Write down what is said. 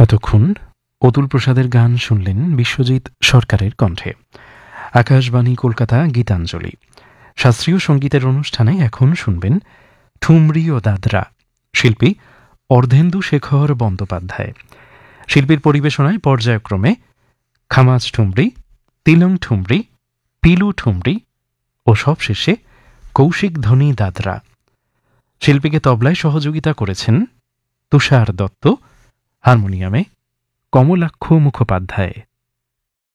এতক্ষণ অতুল প্রসাদের গান শুনলেন বিশ্বজিৎ সরকারের কণ্ঠে। আকাশবাণী কলকাতা গীতাঞ্জলি শাস্ত্রীয় সঙ্গীতের অনুষ্ঠানে এখন শুনবেন ঠুমরি ও দাদরা, শিল্পী অর্ধেন্দু শেখর বন্দ্যোপাধ্যায়। শিল্পীর পরিবেশনায় পর্যায়ক্রমে খামাজ ঠুমরি, তিলং ঠুমরি, পিলু ঠুমরি ও সবশেষে কৌশিক ধ্বনি দাদরা। শিল্পীকে তবলায় সহযোগিতা করেছেন তুষার দত্ত, হারমোনিয়ামে কমলাক্ষ মুখোপাধ্যায়।